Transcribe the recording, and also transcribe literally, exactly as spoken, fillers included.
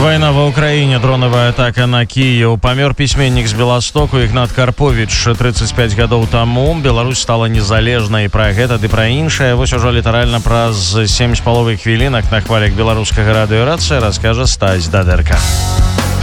Вайна ва ўкраіне, дронавая атака на Кіеў. Памёр пісьменнік з Беластоку Ігнат Карповіч тридцать пять гадоў таму. Беларусь стала незалежнай. Пра гэта ды пра іншае вось ужо літаральна праз сем з паловай хвілінак на хвалях беларускага радыёрацыя раскажа Стась Дадэрка.